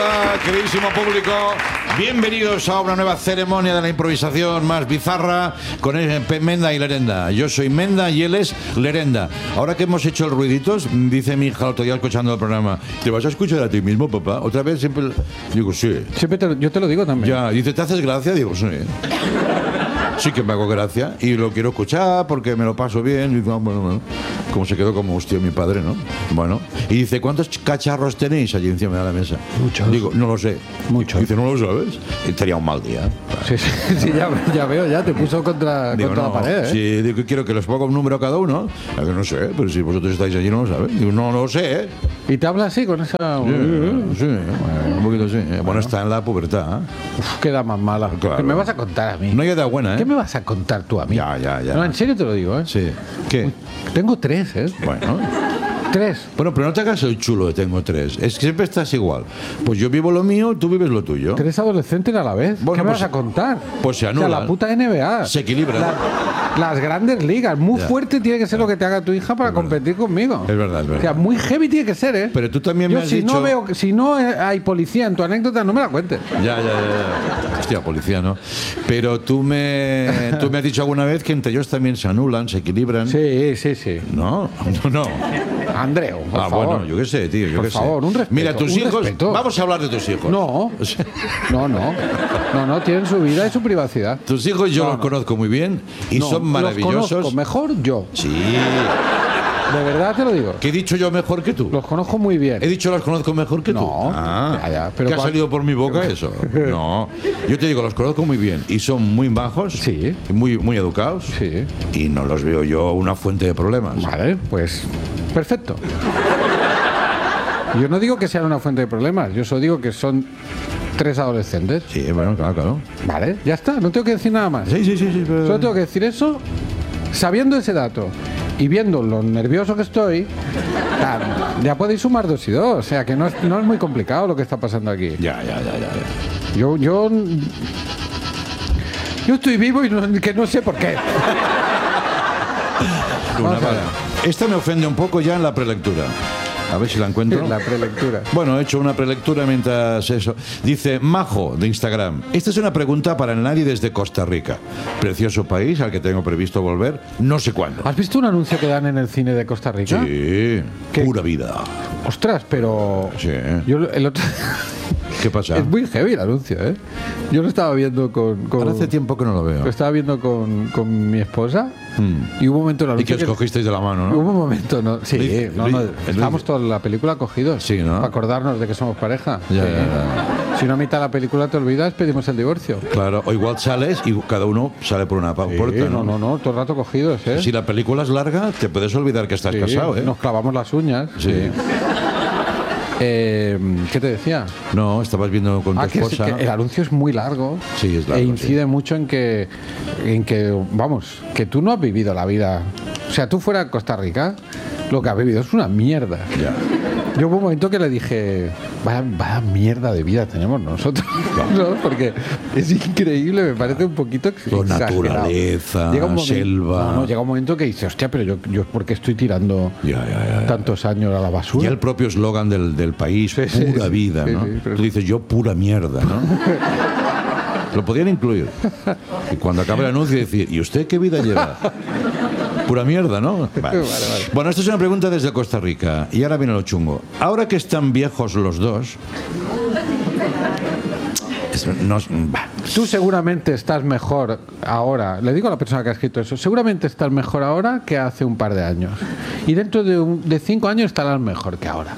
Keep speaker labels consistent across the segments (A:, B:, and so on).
A: Hola, queridísimo público. Bienvenidos a una nueva ceremonia de la improvisación más bizarra con Menda y Lerenda. Yo soy Menda y él es Lerenda. Ahora que hemos hecho el ruiditos, dice mi hija el otro día escuchando el programa: ¿te vas a escuchar a ti mismo, papá? Otra vez siempre... Digo, sí.
B: Yo te lo digo también.
A: Ya, dice, ¿te haces gracia? Digo, sí. Sí que me hago gracia y lo quiero escuchar porque me lo paso bien. Y bueno, como se quedó como hostia mi padre, ¿no? Bueno, y dice, ¿cuántos cacharros tenéis allí encima de la mesa?
B: Muchos.
A: Digo, no lo sé.
B: Muchos.
A: Dice, ¿no lo sabes? Y tenía un mal día.
B: Sí, ya veo, ya te puso contra la pared, ¿eh?
A: Sí, digo, quiero que les ponga un número a cada uno. A ver, no sé, pero si vosotros estáis allí no lo sabéis. Digo, no lo sé, ¿eh?
B: ¿Y te habla así con esa...?
A: Sí, un poquito sí. Bueno, está en la pubertad, ¿eh?
B: Uf, queda más mala.
A: Claro.
B: ¿Qué me vas a contar a mí?
A: No hay edad buena, ¿eh?
B: ¿Qué me vas a contar tú a mí?
A: Ya.
B: No, en serio te lo digo, ¿eh?
A: Sí. ¿Qué?
B: Tengo 3, ¿eh?
A: Bueno.
B: 3.
A: Bueno, pero no te hagas el chulo de tengo 3. Es que siempre estás igual. Pues yo vivo lo mío, tú vives lo tuyo.
B: 3 adolescentes a la vez.
A: Bueno,
B: ¿Qué me
A: pues,
B: vas a contar?
A: Pues se
B: O
A: anulan.
B: sea, la puta NBA.
A: Se equilibran.
B: Las grandes ligas. Muy
A: Ya.
B: fuerte tiene que ser lo que te haga tu hija para competir conmigo.
A: Es verdad.
B: O sea, muy heavy tiene que ser, ¿eh?
A: Pero tú también me
B: Yo
A: has
B: si
A: dicho...
B: no veo, si no hay policía en tu anécdota, no me la cuentes.
A: Ya. Hostia, policía, ¿no? Pero tú me has dicho alguna vez que entre ellos también se anulan, se equilibran.
B: Sí.
A: No.
B: Andreu, por favor.
A: Bueno, yo qué sé, tío. Yo
B: Por
A: qué sé.
B: favor, un respeto.
A: Mira, tus
B: un
A: hijos...
B: respeto.
A: Vamos a hablar de tus hijos.
B: No, tienen su vida y su privacidad.
A: Tus hijos yo los conozco muy bien y
B: No,
A: son maravillosos.
B: Los conozco mejor yo.
A: Sí.
B: De verdad te lo digo.
A: ¿Qué he dicho yo mejor que tú?
B: Los conozco muy bien.
A: He dicho los conozco mejor que tú.
B: No.
A: Ah,
B: Ya, pero
A: ¿qué ha salido por mi boca eso? No. Yo te digo, los conozco muy bien y son muy bajos.
B: Sí.
A: Y muy educados.
B: Sí.
A: Y no los veo yo una fuente de problemas.
B: Vale, pues perfecto. Yo no digo que sean una fuente de problemas, yo solo digo que son 3 adolescentes.
A: Sí, bueno, claro.
B: Vale, ya está, no tengo que decir nada más.
A: Sí. Pero...
B: Solo tengo que decir eso, sabiendo ese dato y viendo lo nervioso que estoy, ya podéis sumar 2 y 2. O sea que no es muy complicado lo que está pasando aquí.
A: Ya.
B: Yo estoy vivo y que no sé por qué. Vamos a ver.
A: Esta me ofende un poco ya en la prelectura. A ver si la encuentro.
B: La prelectura.
A: Bueno, he hecho una prelectura mientras eso. Dice Majo, de Instagram. Esta es una pregunta para el nadie desde Costa Rica. Precioso país al que tengo previsto volver no sé cuándo.
B: ¿Has visto un anuncio que dan en el cine de Costa Rica?
A: Sí,
B: ¿Qué?
A: pura vida.
B: Ostras, pero...
A: Sí.
B: Yo el otro...
A: ¿Qué pasa?
B: Es muy heavy el anuncio, ¿eh? Yo lo estaba viendo con...
A: Ahora hace tiempo que no lo veo.
B: Lo estaba viendo con mi esposa y hubo un momento en el
A: Y que
B: anuncio
A: os cogisteis de la mano, ¿no?
B: Hubo un momento, ¿no? Sí,
A: Luis-
B: no,
A: Luis-
B: estábamos toda la película cogidos.
A: Sí, ¿no?
B: Para acordarnos de que somos pareja.
A: Ya,
B: Sí.
A: ya.
B: Si no a mitad de la película te olvidas, pedimos el divorcio.
A: Claro, o igual sales y cada uno sale por una puerta, ¿no?
B: No, todo el rato cogidos, ¿eh?
A: Si la película es larga, te puedes olvidar que estás
B: Sí,
A: casado, ¿eh?
B: Nos clavamos las uñas.
A: Sí.
B: ¿Qué te decía?
A: No, estabas viendo con tu
B: Que
A: esposa.
B: el anuncio es muy largo.
A: Sí, es largo,
B: E incide mucho en que, vamos, que tú no has vivido la vida. O sea, tú fuera de Costa Rica, lo que has vivido es una mierda.
A: Ya.
B: Yo hubo un momento que le dije, vaya mierda de vida tenemos nosotros, ¿no? Porque es increíble, me parece un poquito
A: Con
B: exagerado.
A: naturaleza, selva.
B: No, llega un momento que dices, hostia, pero yo ¿por qué estoy tirando
A: Ya.
B: tantos años a la basura?
A: Y el propio eslogan del país,
B: Sí, sí,
A: pura
B: sí,
A: vida,
B: sí,
A: ¿no?
B: sí, pero-
A: Tú dices, yo pura mierda, ¿no? Lo podían incluir. Y cuando acabe el anuncio decir, ¿y usted qué vida lleva? Pura mierda, ¿no? Vale.
B: Vale.
A: Bueno, esta es una pregunta desde Costa Rica. Y ahora viene lo chungo. Ahora que están viejos los dos...
B: Tú seguramente estás mejor ahora, le digo a la persona que ha escrito eso, seguramente estás mejor ahora que hace un par de años. Y dentro de 5 años estarás mejor que ahora.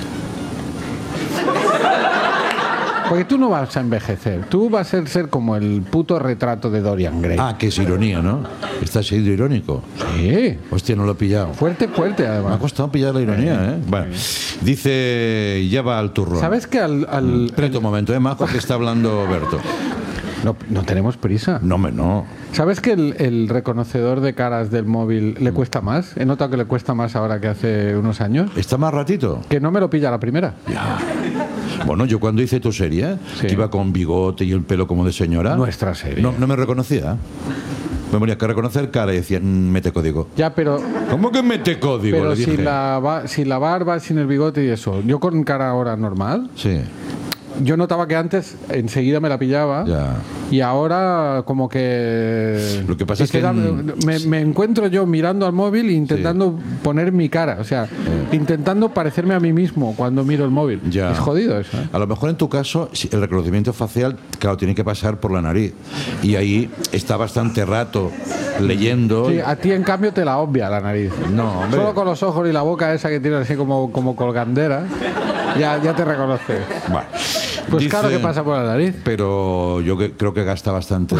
B: Porque tú no vas a envejecer, tú vas a ser como el puto retrato de Dorian Gray.
A: Ah, que es ironía, ¿no? Estás siendo irónico.
B: Sí,
A: Hostia, no lo he pillado.
B: fuerte
A: Me ha
B: además.
A: costado pillar la ironía, ¿eh? Bueno, dice, ya va al turrón.
B: ¿Sabes que
A: Espérate un momento, Majo, que está hablando Berto.
B: no tenemos prisa?
A: No, hombre, no.
B: ¿Sabes que el reconocedor de caras del móvil le cuesta más? He notado que le cuesta más ahora que hace unos años.
A: ¿Está más ratito?
B: Que no me lo pilla a la primera.
A: Ya. Bueno, yo cuando hice tu serie,
B: Sí.
A: que iba con bigote y el pelo como de señora...
B: Nuestra serie.
A: No me reconocía. Me ponía que reconocer cara y decía, mete código.
B: Ya, pero
A: ¿Cómo que mete código?
B: Pero
A: Le dije.
B: sin la barba, sin el bigote y eso. Yo con cara ahora normal,
A: Sí.
B: yo notaba que antes enseguida me la pillaba.
A: Ya.
B: Y ahora como que...
A: Lo que pasa es que
B: me encuentro yo mirando al móvil e intentando poner mi cara. O sea, intentando parecerme a mí mismo cuando miro el móvil.
A: Ya.
B: Es jodido eso, ¿eh?
A: A lo mejor en tu caso el reconocimiento facial, claro, tiene que pasar por la nariz. Y ahí está bastante rato leyendo.
B: Sí, a ti en cambio te la obvia la nariz.
A: No, hombre.
B: Solo con los ojos y la boca esa que tiene así como colgandera, ya te reconoce.
A: Bueno,
B: Pues
A: dice,
B: claro que pasa por la nariz.
A: Pero yo creo que gasta bastante.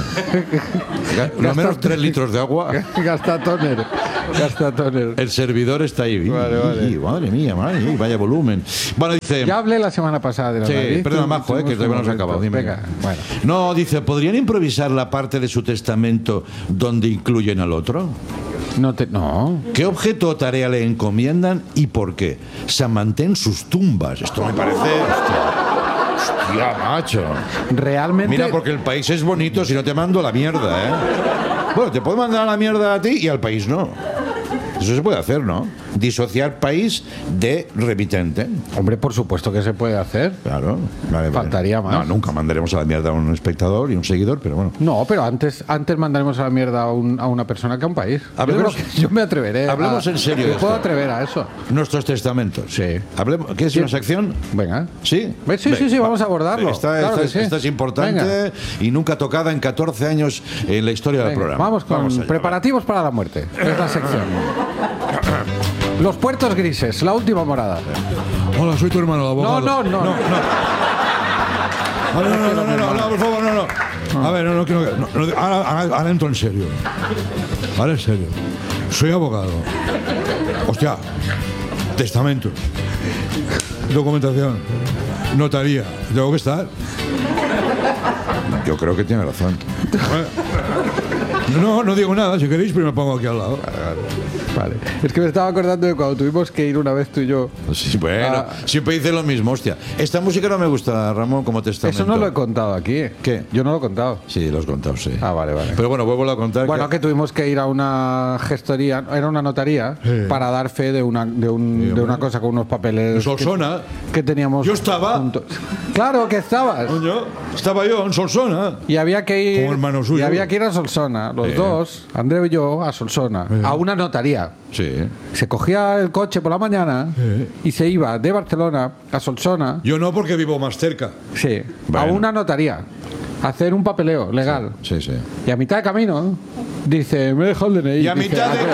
A: Lo menos 3 litros de agua.
B: Gasta toner.
A: El servidor está ahí.
B: Vale.
A: Madre mía, vaya volumen. Bueno, dice.
B: Ya hablé la semana pasada de la nariz.
A: Perdona, Majo, que todavía no se ha acabado. Dime.
B: Venga, bueno.
A: No, dice, ¿podrían improvisar la parte de su testamento donde incluyen al otro?
B: No.
A: ¿Qué objeto o tarea le encomiendan y por qué? Se mantén sus tumbas. Esto me parece... Hostia, macho.
B: Realmente...
A: Mira, porque el país es bonito si no te mando a la mierda, ¿eh? Bueno, te puedo mandar a la mierda a ti y al país no. Eso se puede hacer, ¿no? Disociar país de remitente.
B: Hombre, por supuesto que se puede hacer.
A: Claro. Vale.
B: Faltaría más.
A: No, nunca mandaremos a la mierda a un espectador y un seguidor, pero bueno.
B: No, pero antes mandaremos a la mierda a una persona que a un país.
A: Hablemos,
B: yo me atreveré.
A: Hablemos en serio.
B: Me puedo atrever a eso.
A: Nuestros testamentos.
B: Sí.
A: ¿Qué es una sección?
B: Venga.
A: ¿Sí?
B: Sí, vamos a abordarlo.
A: Esta es importante. Venga. Y nunca tocada en 14 años en la historia del programa.
B: Vamos con preparativos para la muerte. Es la sección. Los puertos grises, la última morada.
A: Hola, soy tu hermano, el abogado.
B: No.
A: No, por favor, no. A ver, no quiero. Ahora entro en serio. Ahora en serio. Soy abogado. Hostia. Testamento. Documentación. Notaría. ¿Tengo que estar? Yo creo que tiene razón. No digo nada, si queréis, pero me pongo aquí al lado.
B: Vale. Es que me estaba acordando de cuando tuvimos que ir una vez tú y yo.
A: Sí, bueno, siempre dice lo mismo, hostia. Esta música no me gusta, Ramón, como testamento.
B: Eso no lo he contado aquí.
A: ¿Qué?
B: Yo no lo he contado.
A: Sí, lo has contado, sí.
B: Ah, vale.
A: Pero bueno, vuelvo a contar.
B: Bueno, que tuvimos que ir a una gestoría, era una notaría, para dar fe de una cosa con unos papeles.
A: En Solsona.
B: Que teníamos.
A: Yo estaba.
B: Juntos. Claro que estabas.
A: Coño, estaba yo en Solsona.
B: Y había que ir.
A: Como hermano suyo.
B: Y había que ir a Solsona, los dos, Andreu y yo, a Solsona, a una notaría.
A: Sí.
B: Se cogía el coche por la mañana y se iba de Barcelona a Solsona.
A: Yo no, porque vivo más cerca.
B: Sí,
A: bueno.
B: A una notaría. A hacer un papeleo legal.
A: Sí.
B: Y a mitad de camino dice, me he dejado el DNI.
A: Y a mitad de...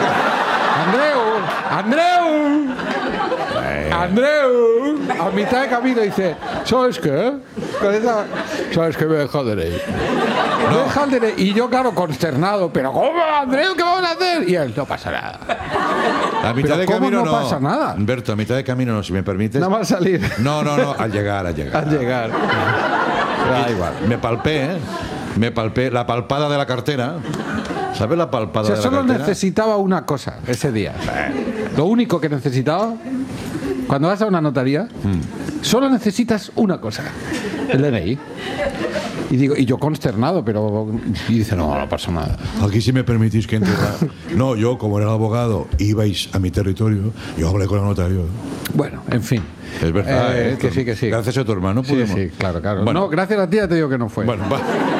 B: Andreu, a mitad de camino dice, ¿sabes qué? ¿Sabes qué? Me he dejado el DNI. Me he dejado el DNI. Y yo, claro, consternado, pero ¿cómo, Andreu? ¿Qué vamos a hacer? Y él, no pasa nada.
A: A mitad de
B: ¿cómo
A: camino
B: no pasa nada?
A: Humberto, a mitad de camino no, si me permites.
B: Nada más salir.
A: No, al llegar.
B: Al llegar.
A: Da igual. Me palpé la palpada de la cartera. ¿Sabes la palpada de la cartera?
B: Solo necesitaba una cosa ese día. Lo único que necesitaba, cuando vas a una notaría, solo necesitas una cosa: el DNI. Y yo consternado, y dice, no pasa nada.
A: Aquí, si me permitís que entre. No, yo, como era el abogado, ibais a mi territorio, yo hablé con el notario.
B: Bueno, en fin.
A: Es verdad,
B: que sí.
A: Gracias a tu hermano pudimos.
B: Sí, claro.
A: Bueno.
B: No, gracias a ti ya te digo que no fue.
A: Bueno,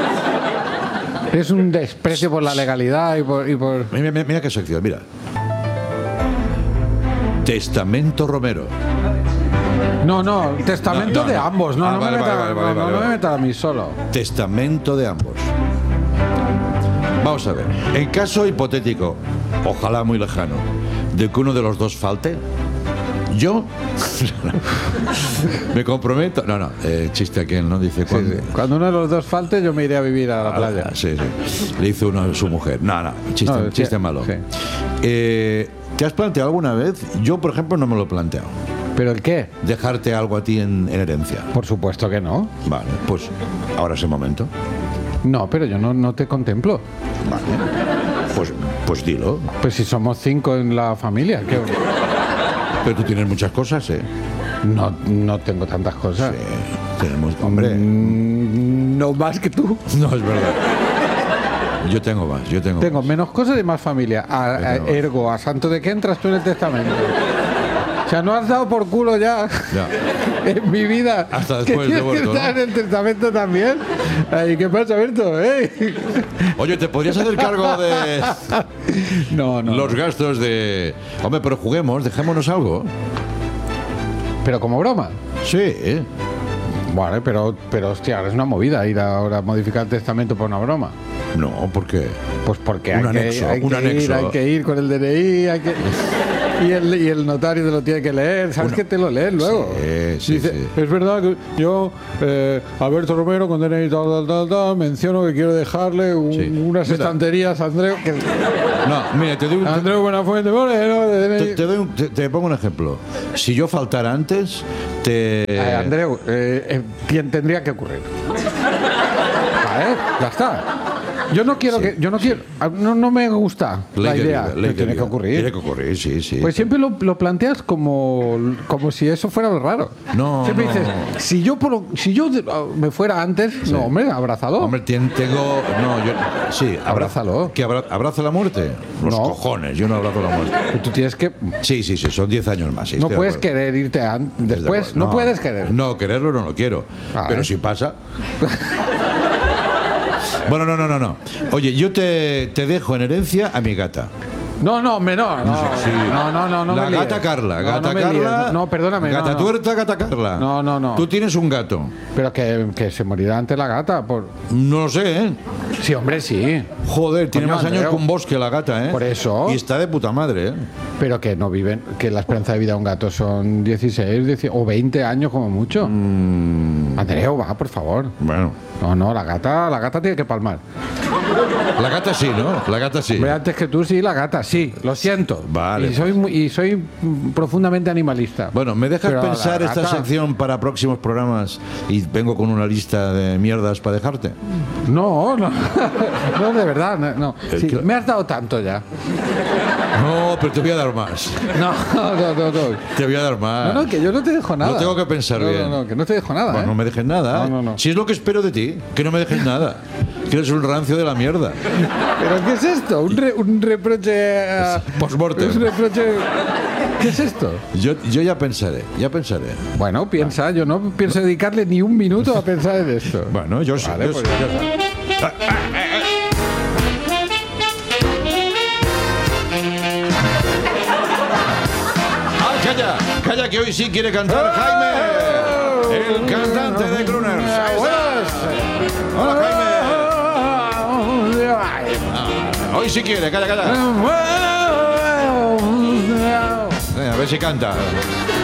B: es un desprecio por la legalidad y por...
A: Mira qué sección, mira. Testamento Romero.
B: No, testamento de ambos. No me metas a mí solo.
A: Testamento de ambos. Vamos a ver. En caso hipotético, ojalá muy lejano, de que uno de los dos falte, yo me comprometo. Chiste aquel, ¿no? Dice cuando.
B: Sí. Cuando uno de los dos falte, yo me iré a vivir a la playa.
A: Sí. Le hizo uno a su mujer. Chiste malo.
B: Sí.
A: ¿Te has planteado alguna vez? Yo, por ejemplo, no me lo he planteado.
B: ¿Pero el qué?
A: Dejarte algo a ti en herencia.
B: Por supuesto que no.
A: Vale, pues ahora es el momento.
B: No, pero yo no te contemplo.
A: Vale. Pues dilo.
B: Pues si somos 5 en la familia.
A: Pero tú tienes muchas cosas, ¿eh?
B: No tengo tantas cosas.
A: Sí, tenemos... Hombre...
B: no más que tú.
A: No, es verdad. Yo tengo más.
B: Tengo menos cosas y más familia. Ergo, ¿a santo de qué entras tú en el testamento? O sea, no has dado por culo ya,
A: Ya.
B: en mi vida.
A: Hasta después
B: ¿Que
A: de
B: tienes
A: muerto,
B: que estar
A: ¿no?
B: en el testamento también? Ay, ¿qué pasa, Berto?
A: Oye, ¿te podrías hacer cargo de
B: No, no.
A: los gastos de... Hombre, pero juguemos, dejémonos algo.
B: Pero como broma.
A: Sí, ¿eh?
B: Vale, pero hostia, ahora es una movida ir ahora a modificar el testamento por una broma.
A: No, ¿por qué?
B: Pues porque
A: Un
B: hay
A: anexo,
B: que
A: un anexo.
B: hay que ir con el DNI, y el notario te lo tiene que leer, ¿sabes que te lo lees luego?
A: Sí,
B: Dice,
A: sí.
B: es verdad que yo, Alberto Romero, con DNI tal, menciono que quiero dejarle
A: Sí.
B: unas
A: Mira.
B: estanterías a Andreu, que
A: No, mira, te doy un...
B: Andreu Buenafuente Moreno, de DNI.
A: Te pongo un ejemplo. Si yo faltara antes,
B: Andreu, ¿quién tendría que ocurrir? Vale, ya está. Yo no quiero no me gusta la idea.
A: Ley de
B: Tiene que
A: vida.
B: ocurrir.
A: Tiene que ocurrir, sí, sí.
B: Pues siempre lo planteas como si eso fuera lo raro.
A: No,
B: Siempre
A: no.
B: dices, si yo me fuera antes, no, hombre, abrázalo.
A: Hombre, tengo... No, yo... Sí,
B: Abrázalo.
A: ¿Que abrazo la muerte? Los
B: No.
A: cojones, yo no abrazo la muerte.
B: Tú tienes que...
A: Sí, son 10 años más. Sí,
B: No
A: estoy de
B: puedes
A: acuerdo.
B: querer irte
A: Estoy de
B: después.
A: acuerdo.
B: No puedes querer.
A: No, quererlo no lo quiero.
B: Vale.
A: Pero si pasa... Bueno, no. Oye, yo te dejo en herencia a mi gata.
B: No, hombre, no.
A: Sí.
B: No,
A: La
B: me líes.
A: gata Carla.
B: No,
A: Gata
B: no me
A: Carla.
B: líes. No, perdóname.
A: Gata
B: no.
A: tuerta, gata Carla.
B: No.
A: Tú tienes un gato.
B: Pero que se morirá antes la gata.
A: No lo sé, ¿eh?
B: Sí, hombre, sí.
A: Joder, tiene
B: Coño,
A: más años
B: Andreu.
A: que un bosque la gata, ¿eh?
B: Por eso.
A: Y está de puta madre, ¿eh?
B: Pero que no viven, que la esperanza de vida de un gato son 16, 18 o 20 años como mucho. Andreu, va, por favor.
A: Bueno.
B: No, la gata tiene que palmar.
A: La gata sí, ¿no? La gata sí.
B: Hombre, antes que tú sí, la gata sí, lo siento.
A: Vale,
B: Y soy profundamente animalista.
A: Bueno, ¿me dejas
B: Pero la
A: pensar esta
B: gata-
A: sección para próximos programas y vengo con una lista de mierdas para dejarte?
B: No, no, de verdad, no. Sí,
A: que-
B: me has dado tanto ya.
A: No, pero te voy a dar más.
B: No.
A: Te voy a dar más.
B: No, que yo no te dejo nada.
A: No tengo que pensar bien.
B: No, que no te dejo nada.
A: Pues no me dejes nada.
B: No.
A: Si es lo que espero de ti, que no me dejes nada. Que eres un rancio de la mierda.
B: ¿Pero qué es esto? ¿Un reproche?
A: Postmortem.
B: ¿Un reproche? ¿Qué es esto?
A: Yo ya pensaré.
B: Bueno, piensa, yo no pienso dedicarle ni un minuto a pensar en esto.
A: Bueno, yo sí.
B: Vale,
A: yo
B: pues
A: sí.
B: ya está.
A: ¡Ah, calla, que hoy sí quiere cantar Jaime, el cantante de Crooners. Ahí está. Hola, Jaime. Hoy sí quiere, calla. A ver si canta.